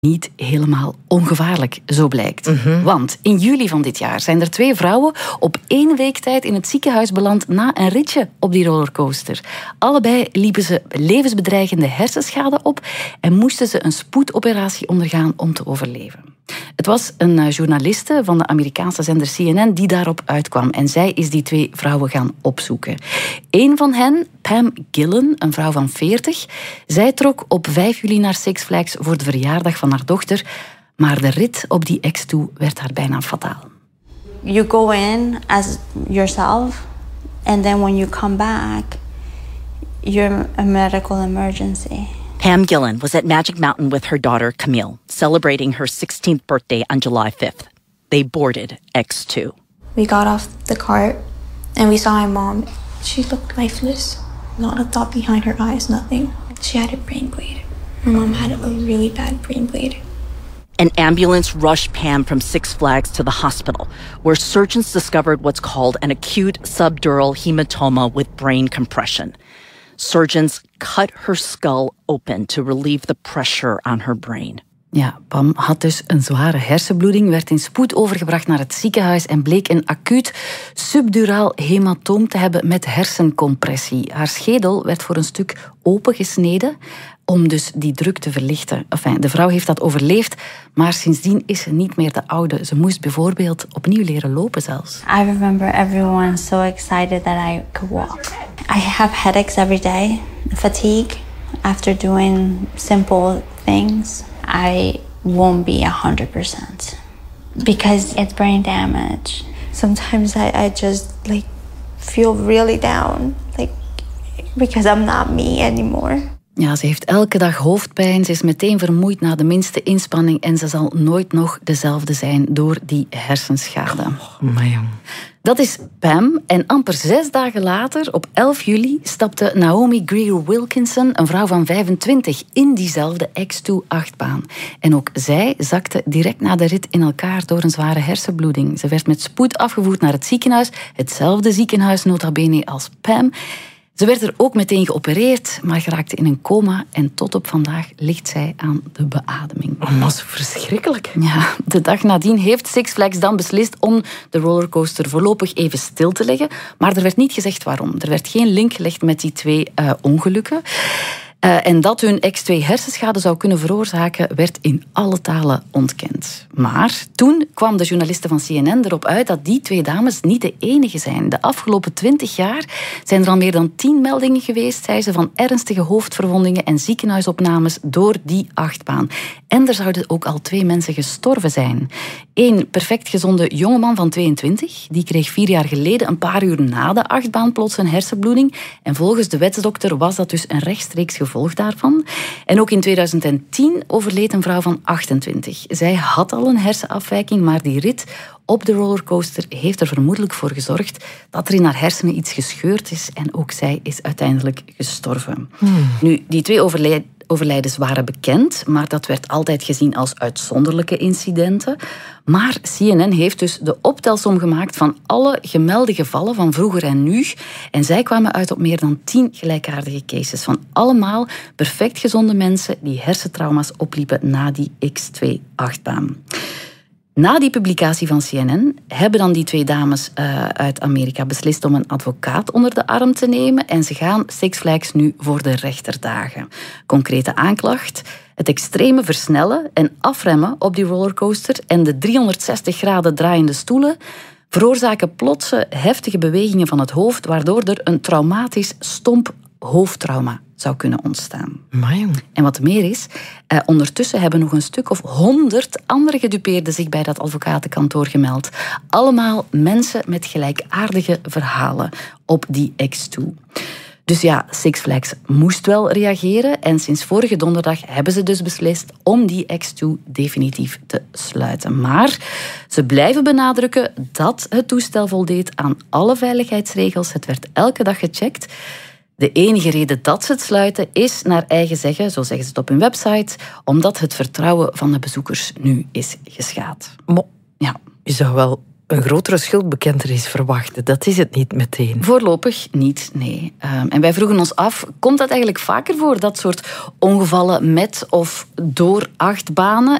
niet helemaal ongevaarlijk, zo blijkt. Want in juli van dit jaar zijn er 2 vrouwen op 1 week tijd in het ziekenhuis beland na een ritje op die rollercoaster. Allebei liepen ze levensbedreigende hersenschade op en moesten ze een spoedoperatie ondergaan om te overleven. Het was een journaliste van de Amerikaanse zender CNN die daarop uitkwam. En zij is die 2 vrouwen gaan opzoeken. Eén van hen, Pam Gillen, een vrouw van 40. Zij trok op 5 juli naar Six Flags voor de verjaardag van haar dochter. Maar de rit op die X2 werd haar bijna fataal. You go in as yourself. And then when you come back, you're a medical emergency. Pam Gillen was at Magic Mountain with her daughter, Camille, celebrating her 16th birthday on July 5th. They boarded X2. We got off the cart and we saw my mom. She looked lifeless. Not a thought behind her eyes, nothing. She had a brain bleed. My mom had a really bad brain bleed. An ambulance rushed Pam from Six Flags to the hospital, where surgeons discovered what's called an acute subdural hematoma with brain compression. Surgeons cut her skull open to relieve the pressure on her brain. Ja, Pam had dus een zware hersenbloeding, werd in spoed overgebracht naar het ziekenhuis en bleek een acuut subduraal hematoom te hebben met hersencompressie. Haar schedel werd voor een stuk opengesneden om dus die druk te verlichten. Enfin, de vrouw heeft dat overleefd, maar sindsdien is ze niet meer de oude. Ze moest bijvoorbeeld opnieuw leren lopen zelfs. I remember everyone so excited that I could walk. I have headaches every day, fatigue after doing simple things. I won't be 100% because it's brain damage. Sometimes I just feel really down, because I'm not me anymore. Ja, ze heeft elke dag hoofdpijn, ze is meteen vermoeid na de minste inspanning en ze zal nooit nog dezelfde zijn door die hersenschade. Dat is Pam. En amper 6 dagen later, op 11 juli, stapte Naomi Greer Wilkinson, een vrouw van 25, in diezelfde X2-achtbaan. En ook zij zakte direct na de rit in elkaar door een zware hersenbloeding. Ze werd met spoed afgevoerd naar het ziekenhuis, hetzelfde ziekenhuis nota bene als Pam. Ze werd er ook meteen geopereerd, maar geraakte in een coma en tot op vandaag ligt zij aan de beademing. Oh, maar zo verschrikkelijk. Ja, de dag nadien heeft Six Flags dan beslist om de rollercoaster voorlopig even stil te leggen, maar er werd niet gezegd waarom. Er werd geen link gelegd met die 2 ongelukken. En dat hun X2 hersenschade zou kunnen veroorzaken, werd in alle talen ontkend. Maar toen kwam de journaliste van CNN erop uit dat die 2 dames niet de enige zijn. De afgelopen 20 jaar zijn er al meer dan 10 meldingen geweest, zei ze, van ernstige hoofdverwondingen en ziekenhuisopnames door die achtbaan. En er zouden ook al 2 mensen gestorven zijn. 1 perfect gezonde jongeman van 22, die kreeg 4 jaar geleden, een paar uur na de achtbaan, plots een hersenbloeding. En volgens de wetsdokter was dat dus een rechtstreeks gevolg daarvan. En ook in 2010 overleed een vrouw van 28. Zij had al een hersenafwijking, maar die rit op de rollercoaster heeft er vermoedelijk voor gezorgd dat er in haar hersenen iets gescheurd is en ook zij is uiteindelijk gestorven. Nu, die 2 overlijdens waren bekend, maar dat werd altijd gezien als uitzonderlijke incidenten. Maar CNN heeft dus de optelsom gemaakt van alle gemelde gevallen van vroeger en nu. En zij kwamen uit op meer dan 10 gelijkaardige cases van allemaal perfect gezonde mensen die hersentrauma's opliepen na die X2-achtbaan. Na die publicatie van CNN hebben dan die 2 dames uit Amerika beslist om een advocaat onder de arm te nemen en ze gaan Six Flags nu voor de rechter dagen. Concrete aanklacht: het extreme versnellen en afremmen op die rollercoaster en de 360 graden draaiende stoelen veroorzaken plotse heftige bewegingen van het hoofd, waardoor er een traumatisch stomp hoofdtrauma zou kunnen ontstaan. En wat meer is, ondertussen hebben nog een stuk of 100 andere gedupeerden zich bij dat advocatenkantoor gemeld. Allemaal mensen met gelijkaardige verhalen op die X2. Dus ja, Six Flags moest wel reageren en sinds vorige donderdag hebben ze dus beslist om die X2 definitief te sluiten. Maar ze blijven benadrukken dat het toestel voldeed aan alle veiligheidsregels. Het werd elke dag gecheckt. De enige reden dat ze het sluiten is, naar eigen zeggen, zo zeggen ze het op hun website, omdat het vertrouwen van de bezoekers nu is geschaad. Maar je zou wel een grotere schuldbekentenis verwachten. Dat is het niet meteen. Voorlopig niet, nee. En wij vroegen ons af, komt dat eigenlijk vaker voor, dat soort ongevallen met of door achtbanen?